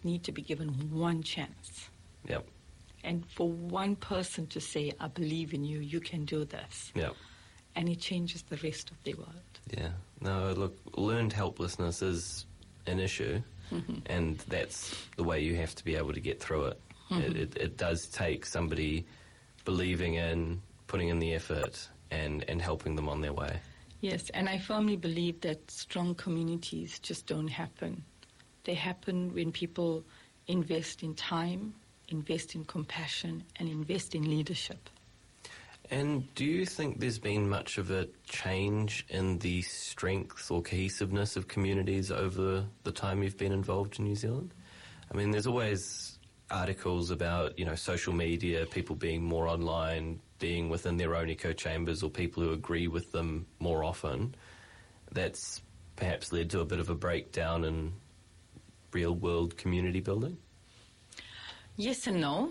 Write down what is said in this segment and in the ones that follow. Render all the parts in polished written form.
need to be given one chance. Yep. And for one person to say, I believe in you, you can do this. Yep. And it changes the rest of the world. Yeah. No, look, learned helplessness is an issue, and that's the way you have to be able to get through it. It does take somebody believing in, putting in the effort, and helping them on their way. Yes, and I firmly believe that strong communities just don't happen. They happen when people invest in time, invest in compassion, and invest in leadership. And do you think there's been much of a change in the strength or cohesiveness of communities over the time you've been involved in New Zealand? I mean, there's always articles about, social media, people being more online, being within their own echo chambers, or people who agree with them more often. That's perhaps led to a bit of a breakdown in real-world community building? Yes and no.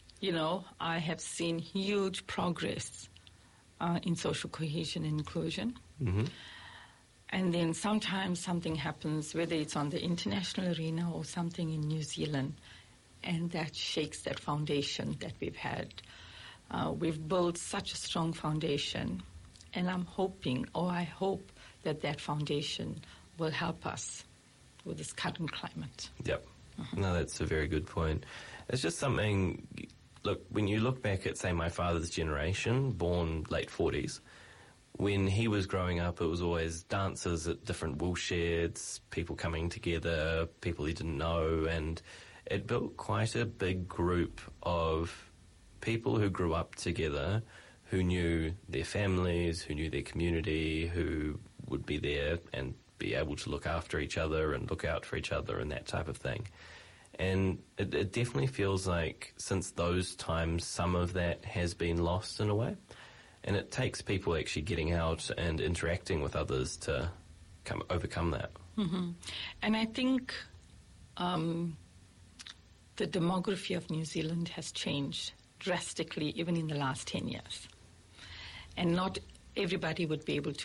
I have seen huge progress in social cohesion and inclusion. Mm-hmm. And then sometimes something happens, whether it's on the international arena or something in New Zealand, and that shakes that foundation that we've had. We've built such a strong foundation, and I hope that foundation will help us with this current climate. Yep. No, that's a very good point. It's just something, look, when you look back at, say, my father's generation, born late 40s, when he was growing up, it was always dances at different wool sheds, people coming together, people he didn't know, and it built quite a big group of people who grew up together, who knew their families, who knew their community, who would be there and be able to look after each other and look out for each other and that type of thing. And it definitely feels like since those times, some of that has been lost in a way. And it takes people actually getting out and interacting with others to overcome that. Mm-hmm. And I think the demography of New Zealand has changed drastically even in the last 10 years. And not everybody will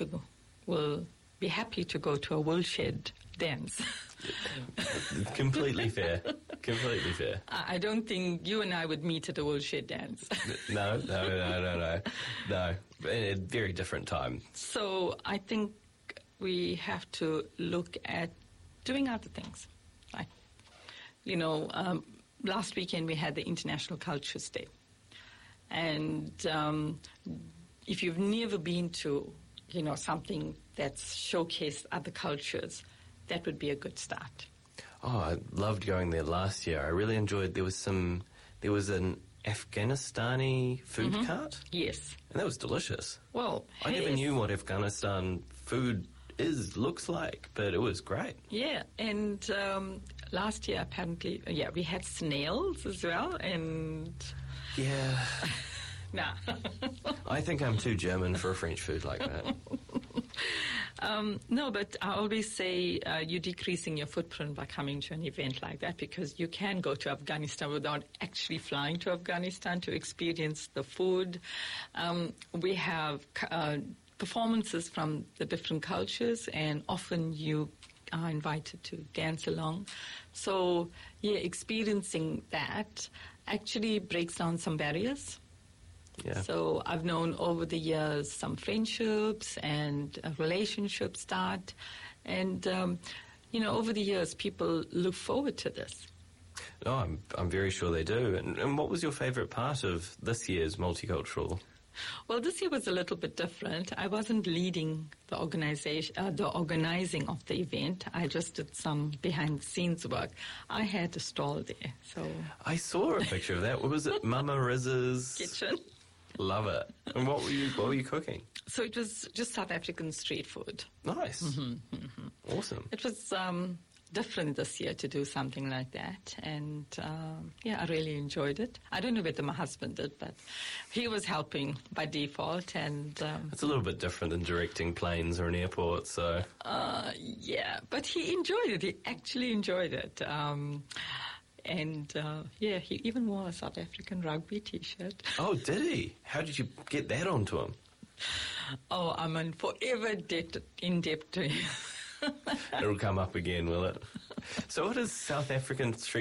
be happy to go to a woolshed dance. Completely fair. Completely fair. I don't think you and I would meet at a woolshed dance. No. No. A very different time. So I think we have to look at doing other things. Like, last weekend we had the International Cultures Day. And if you've never been to, something that's showcased other cultures, that would be a good start. Oh, I loved going there last year. I really enjoyed, there was an Afghanistani food cart. Yes. And that was delicious. Well, I never knew what Afghanistan food looks like, but it was great. Yeah, and last year apparently, we had snails as well, and... Yeah. Nah. I think I'm too German for a French food like that. No, but I always say you're decreasing your footprint by coming to an event like that, because you can go to Afghanistan without actually flying to Afghanistan to experience the food. We have performances from the different cultures, and often you are invited to dance along. So, experiencing that actually breaks down some barriers. Yeah. So I've known over the years some friendships and relationships start. And, over the years, people look forward to this. No, I'm very sure they do. And what was your favourite part of this year's Multicultural? Well, this year was a little bit different. I wasn't leading the organizing of the event. I just did some behind-the-scenes work. I had a stall there, so... I saw a picture of that. What was it? Mama Riz's... kitchen. Love it. And what were you cooking? So it was just South African street food. Nice. Awesome. It was different this year to do something like that. And, I really enjoyed it. I don't know whether my husband did, but he was helping by default. And it's a little bit different than directing planes or an airport, so... but he enjoyed it. He actually enjoyed it. He even wore a South African rugby T-shirt. Oh, did he? How did you get that onto him? Oh, I'm forever in debt to him. It'll come up again, will it? So what is South African street